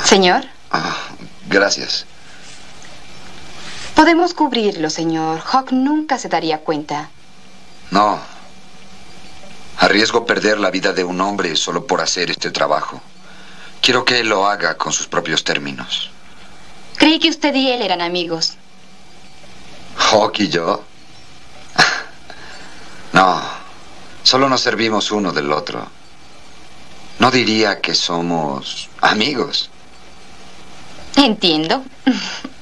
Señor. Gracias. Podemos cubrirlo, señor. Hawk nunca se daría cuenta. No. Arriesgo perder la vida de un hombre solo por hacer este trabajo. Quiero que él lo haga con sus propios términos. Creí que usted y él eran amigos. ¿Hawk y yo? No. Solo nos servimos uno del otro. No diría que somos amigos. Entiendo.